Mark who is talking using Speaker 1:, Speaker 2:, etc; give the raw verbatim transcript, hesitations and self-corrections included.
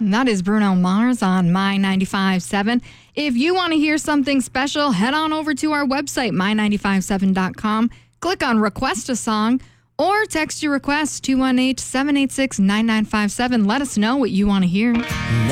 Speaker 1: That is Bruno Mars on My ninety-five point seven. If you want to hear something special, head on over to our website, my nine five seven dot com. Click on Request a Song or text your request two one eight, seven eight six, nine nine five seven. Let us know what you want to hear.